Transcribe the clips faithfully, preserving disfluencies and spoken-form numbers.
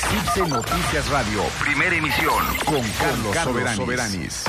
C I B C Noticias Radio, primera emisión, con Carlos, Carlos Soberanis.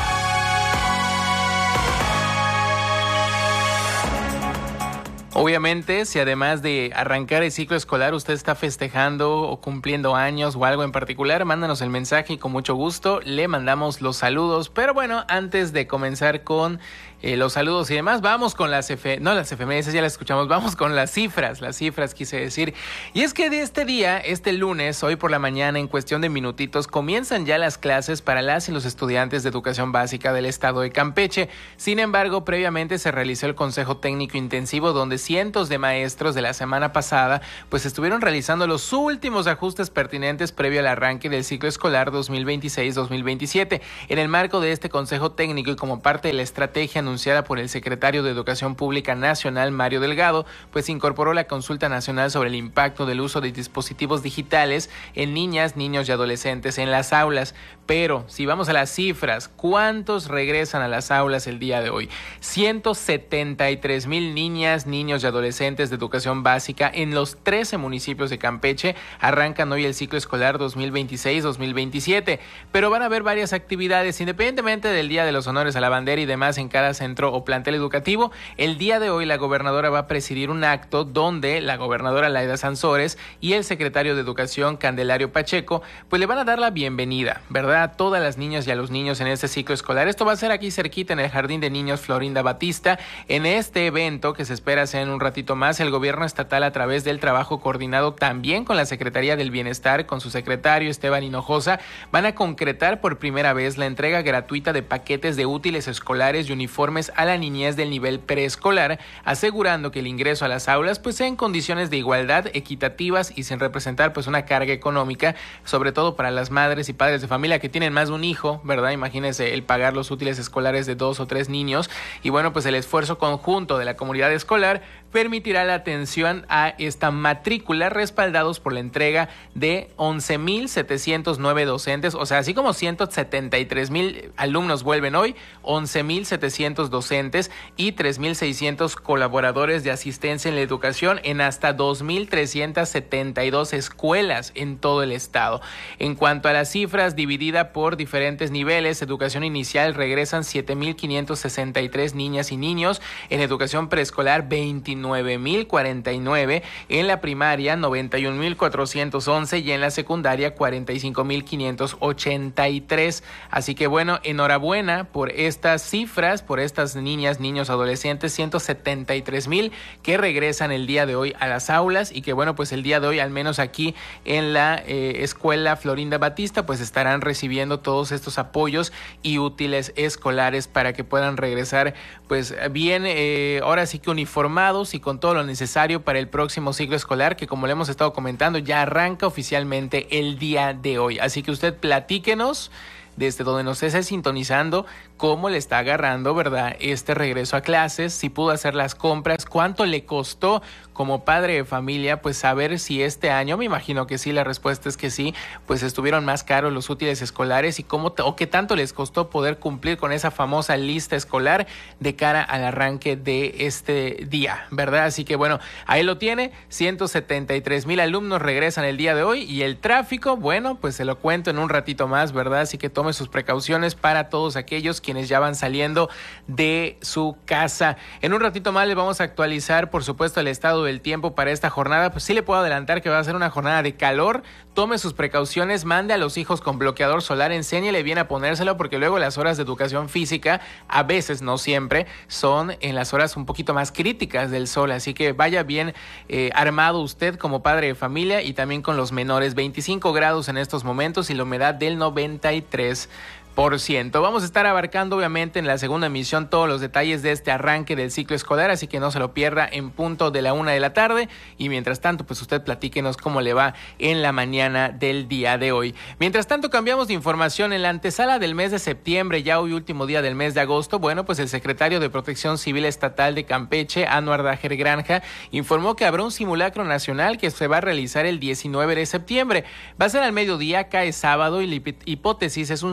Obviamente, si además de arrancar el ciclo escolar usted está festejando o cumpliendo años o algo en particular, mándanos el mensaje y con mucho gusto le mandamos los saludos. Pero bueno, antes de comenzar con eh, los saludos y demás, vamos con las F... no las efemérides, ya las escuchamos, vamos con las cifras, las cifras quise decir. Y es que de este día, este lunes, hoy por la mañana, en cuestión de minutitos, comienzan ya las clases para las y los estudiantes de educación básica del estado de Campeche. Sin embargo, previamente se realizó el Consejo Técnico Intensivo, donde cientos de maestros de la semana pasada pues estuvieron realizando los últimos ajustes pertinentes previo al arranque del ciclo escolar dos mil veintiséis dos mil veintisiete. En el marco de este Consejo Técnico y como parte de la estrategia anunciada por el secretario de Educación Pública Nacional, Mario Delgado, pues incorporó la consulta nacional sobre el impacto del uso de dispositivos digitales en niñas, niños y adolescentes en las aulas. Pero si vamos a las cifras, ¿cuántos regresan a las aulas el día de hoy? ciento setenta y tres mil niñas, niños y adolescentes de educación básica en los trece municipios de Campeche arrancan hoy el ciclo escolar dos mil veintiséis dos mil veintisiete, pero van a haber varias actividades independientemente del Día de los Honores a la Bandera y demás en cada centro o plantel educativo. El día de hoy la gobernadora va a presidir un acto donde la gobernadora Laida Sansores y el secretario de Educación Candelario Pacheco pues le van a dar la bienvenida, ¿verdad?, a todas las niñas y a los niños en este ciclo escolar. Esto va a ser aquí cerquita en el Jardín de Niños Florinda Batista. En este evento que se espera sea en un ratito más, el gobierno estatal, a través del trabajo coordinado también con la Secretaría del Bienestar, con su secretario Esteban Hinojosa, van a concretar por primera vez la entrega gratuita de paquetes de útiles escolares y uniformes a la niñez del nivel preescolar, asegurando que el ingreso a las aulas pues sea en condiciones de igualdad, equitativas y sin representar pues una carga económica, sobre todo para las madres y padres de familia que tienen más de un hijo, ¿verdad? Imagínense el pagar los útiles escolares de dos o tres niños. Y bueno, pues el esfuerzo conjunto de la comunidad escolar permitirá la atención a esta matrícula, respaldados por la entrega de once mil setecientos nueve docentes, o sea, así como ciento setenta y tres mil alumnos vuelven hoy, once mil setecientos docentes y tres mil seiscientos colaboradores de asistencia en la educación en hasta dos mil trescientas setenta y dos escuelas en todo el estado. En cuanto a las cifras, dividida por diferentes niveles, educación inicial regresan siete mil quinientos sesenta y tres niñas y niños, en educación preescolar veintinueve mil cuarenta y nueve, en la primaria noventa y un mil cuatrocientos once y en la secundaria cuarenta y cinco mil quinientos ochenta y tres. Así que bueno, enhorabuena por estas cifras, por estas niñas, niños, adolescentes, ciento setenta y tres mil que regresan el día de hoy a las aulas y que bueno, pues el día de hoy, al menos aquí en la eh, escuela Florinda Batista, pues estarán recibiendo todos estos apoyos y útiles escolares para que puedan regresar pues bien, eh, ahora sí que uniformados y con todo lo necesario para el próximo ciclo escolar, que como le hemos estado comentando ya arranca oficialmente el día de hoy. Así que usted platíquenos desde donde nos esté sintonizando, cómo le está agarrando, ¿verdad?, este regreso a clases, si pudo hacer las compras, cuánto le costó como padre de familia, pues saber si este año, me imagino que sí, la respuesta es que sí, pues estuvieron más caros los útiles escolares y cómo o qué tanto les costó poder cumplir con esa famosa lista escolar de cara al arranque de este día, ¿verdad? Así que bueno, ahí lo tiene, ciento setenta y tres mil alumnos regresan el día de hoy y el tráfico, bueno, pues se lo cuento en un ratito más, ¿verdad? Así que tome sus precauciones para todos aquellos quienes ya van saliendo de su casa. En un ratito más les vamos a actualizar, por supuesto, el estado del tiempo para esta jornada. Pues sí le puedo adelantar que va a ser una jornada de calor. Tome sus precauciones, mande a los hijos con bloqueador solar, enséñele bien a ponérselo, porque luego las horas de educación física, a veces, no siempre, son en las horas un poquito más críticas del sol. Así que vaya bien eh, armado usted como padre de familia y también con los menores. veinticinco grados en estos momentos y la humedad del noventa y tres por ciento. Vamos a estar abarcando obviamente en la segunda emisión todos los detalles de este arranque del ciclo escolar, así que no se lo pierda en punto de la una de la tarde y mientras tanto pues usted platíquenos cómo le va en la mañana del día de hoy. Mientras tanto cambiamos de información. En la antesala del mes de septiembre, ya hoy último día del mes de agosto, bueno pues el secretario de Protección Civil Estatal de Campeche, Anuar Dajer Granja, informó que habrá un simulacro nacional que se va a realizar el diecinueve de septiembre. Va a ser al mediodía, cae sábado y la hipótesis es un sismo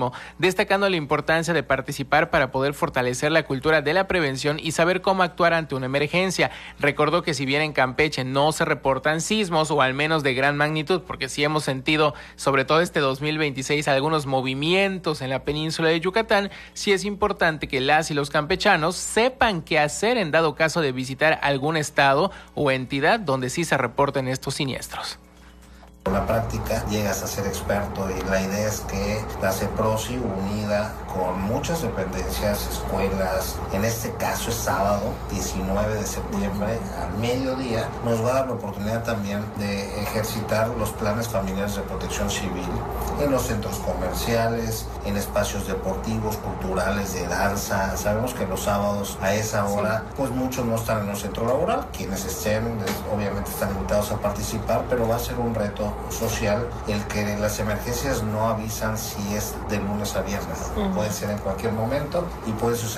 mismo, destacando la importancia de participar para poder fortalecer la cultura de la prevención y saber cómo actuar ante una emergencia. Recordó que si bien en Campeche no se reportan sismos, o al menos de gran magnitud, porque sí hemos sentido, sobre todo este dos mil veintiséis, algunos movimientos en la península de Yucatán, sí es importante que las y los campechanos sepan qué hacer en dado caso de visitar algún estado o entidad donde sí se reporten estos siniestros. Con la práctica llegas a ser experto y la idea es que la CEPROSI, unida con muchas dependencias, escuelas, en este caso es sábado diecinueve de septiembre al mediodía, nos va a dar la oportunidad también de ejercitar los planes familiares de protección civil en los centros comerciales, en espacios deportivos, culturales, de danza. Sabemos que los sábados a esa hora pues muchos no están en el centro laboral, quienes estén obviamente están invitados a participar, pero va a ser un reto social el que las emergencias no avisan si es de lunes a viernes. Uh-huh. Puede ser en cualquier momento y puede suceder